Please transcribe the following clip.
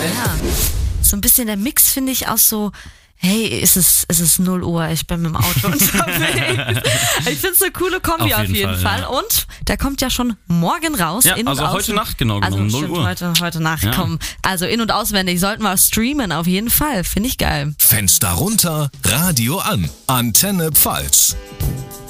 Ja. So ein bisschen der Mix finde ich aus so, hey, es ist 0 Uhr, ich bin mit dem Auto unterwegs. Ich finde es eine coole Kombi auf jeden Fall. Ja. Und der kommt ja schon morgen raus. Ja, also heute Nacht genau genommen, also 0 Uhr. Heute Nacht kommen. Also in- und auswendig sollten wir streamen, auf jeden Fall. Finde ich geil. Fenster runter, Radio an. Antenne Pfalz.